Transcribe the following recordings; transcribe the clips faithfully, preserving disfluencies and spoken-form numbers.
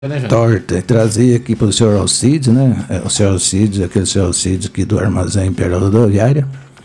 né, João? Torta, e trazia aqui para o senhor Alcides, né? O senhor Alcides, aquele senhor Alcides aqui do Armazém Imperial Rodoviária,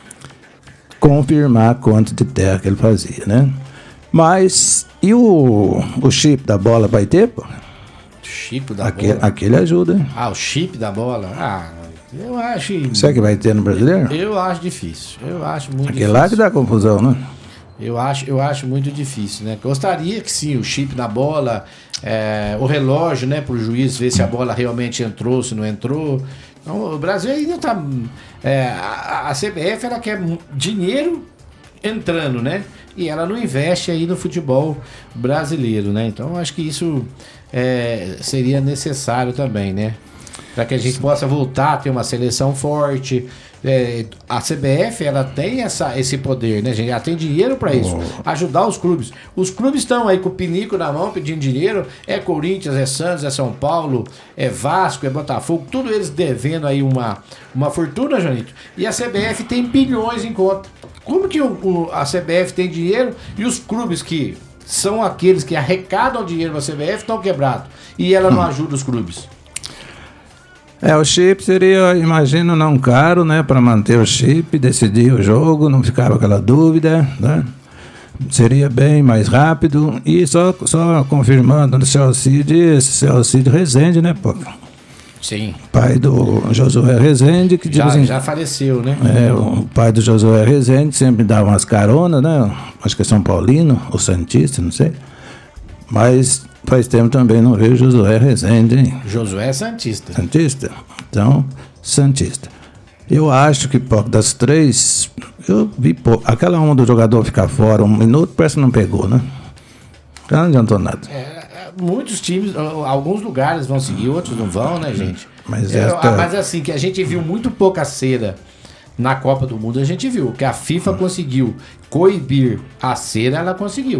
confirmar quanto de terra que ele fazia, né? Mas, e o, o chip da bola vai ter, pô? Chip da aquele, bola? Aquele ajuda, hein? Ah, o chip da bola? Ah, eu acho... Será que vai ter no brasileiro? Eu, eu acho difícil, eu acho muito aquele difícil. lá que dá confusão, né? Eu acho, eu acho muito difícil, né? Gostaria que sim, o chip da bola, é, o relógio, né, para o juiz ver se a bola realmente entrou, se não entrou. Então, o Brasil ainda está... É, a, a C B F, ela quer dinheiro entrando, né? E ela não investe aí no futebol brasileiro, né? Então, acho que isso é, seria necessário também, né? Para que a gente possa voltar a ter uma seleção forte. É, a C B F, ela tem essa, esse poder, né, gente? Ela tem dinheiro para isso, oh. ajudar os clubes. Os clubes estão aí com o pinico na mão pedindo dinheiro. É Corinthians, é Santos, é São Paulo, é Vasco, é Botafogo, tudo eles devendo aí uma, uma fortuna, Janito. E a C B F tem bilhões em conta. Como que o, o, a C B F tem dinheiro e os clubes que são aqueles que arrecadam dinheiro da C B F estão quebrados e ela não ajuda os clubes? É, o chip seria, imagino, não caro, né, para manter o chip, decidir o jogo, não ficava aquela dúvida, né? Seria bem mais rápido. E só, só confirmando, o seu Alcide, seu Alcide Rezende, né, pô? Sim. Pai do Josué Rezende, que já, assim, já faleceu, né? É, o pai do Josué Rezende sempre dava umas caronas, né? Acho que é São Paulino, ou Santista, não sei. Mas faz tempo também não vejo Josué Rezende, hein? Josué é Santista. Santista? Então, Santista. Eu acho que pô, das três, eu vi pouco. Aquela uma do jogador ficar fora um minuto, parece que não pegou, né? Não adiantou nada. É, muitos times, alguns lugares vão seguir, outros não vão, né, gente? Mas, é, esta... mas assim, que a gente viu muito pouca cera na Copa do Mundo, a gente viu que a FIFA hum. conseguiu coibir a cera, ela conseguiu.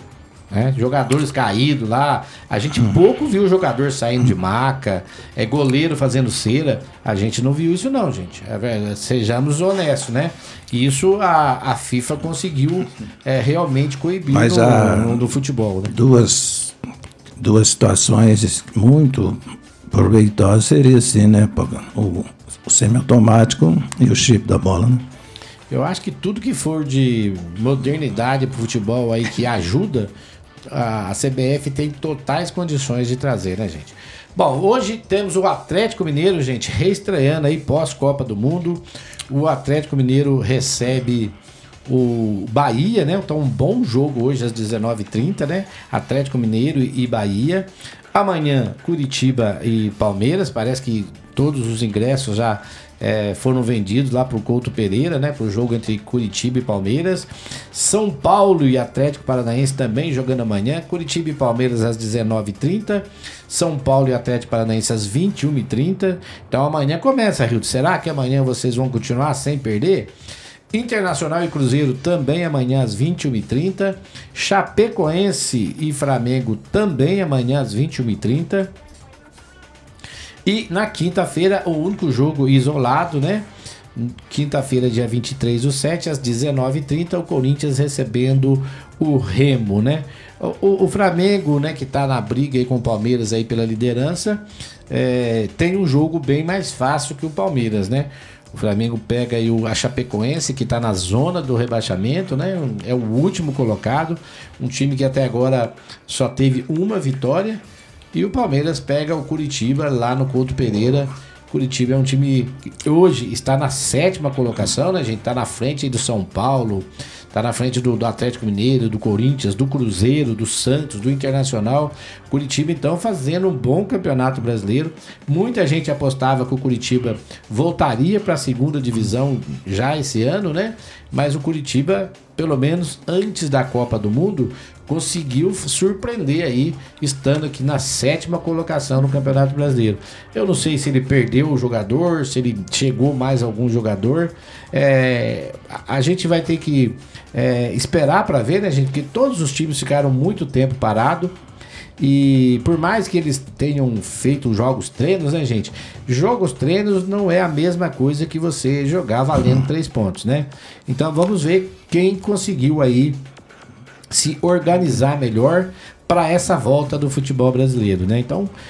É, jogadores caídos lá, a gente hum. pouco viu jogador saindo de maca, é goleiro fazendo cera, a gente não viu isso não, gente. É, sejamos honestos, né? Isso a, a FIFA conseguiu é, realmente coibir Mas no, a, no, no futebol, né? Duas, duas situações muito proveitosas seria assim, né? O, o semiautomático e o chip da bola, né? Eu acho que tudo que for de modernidade pro futebol aí que ajuda, a C B F tem totais condições de trazer, né, gente? Bom, hoje temos o Atlético Mineiro, gente, reestreando aí pós-Copa do Mundo. O Atlético Mineiro recebe o Bahia, né? Então, um bom jogo hoje às dezenove e trinta, né? Atlético Mineiro e Bahia. Amanhã, Curitiba e Palmeiras. Parece que todos os ingressos já é, foram vendidos lá pro Couto Pereira, né? Pro jogo entre Curitiba e Palmeiras. São Paulo e Atlético Paranaense também jogando amanhã. Curitiba e Palmeiras às dezenove e trinta. São Paulo e Atlético Paranaense às vinte e uma e trinta. Então amanhã começa, Rildo. Será que amanhã vocês vão continuar sem perder? Internacional e Cruzeiro também amanhã às vinte e uma e trinta. Chapecoense e Flamengo também amanhã às vinte e uma e trinta. E na quinta-feira, o único jogo isolado, né? Quinta-feira, dia vinte e três do sete, às dezenove e trinta, o Corinthians recebendo o Remo, né? O, o, o Flamengo, né, que tá na briga aí com o Palmeiras aí pela liderança, é, tem um jogo bem mais fácil que o Palmeiras, né? O Flamengo pega aí o, a Chapecoense, que está na zona do rebaixamento, né? É o último colocado. Um time que até agora só teve uma vitória. E o Palmeiras pega o Curitiba lá no Couto Pereira. Curitiba é um time que hoje está na sétima colocação, né, gente? Está na frente aí do São Paulo, está na frente do, do Atlético Mineiro, do Corinthians, do Cruzeiro, do Santos, do Internacional. Curitiba, então, fazendo um bom campeonato brasileiro. Muita gente apostava que o Curitiba voltaria para a segunda divisão já esse ano, né? Mas o Curitiba, pelo menos antes da Copa do Mundo, conseguiu surpreender aí, estando aqui na sétima colocação no Campeonato Brasileiro. Eu não sei se ele perdeu o jogador, se ele chegou mais algum jogador. É, a gente vai ter que é, esperar para ver, né, gente? Porque todos os times ficaram muito tempo parados. E por mais que eles tenham feito jogos treinos, né, gente? Jogos treinos não é a mesma coisa que você jogar valendo três pontos, né? Então vamos ver quem conseguiu aí se organizar melhor para essa volta do futebol brasileiro, né? Então,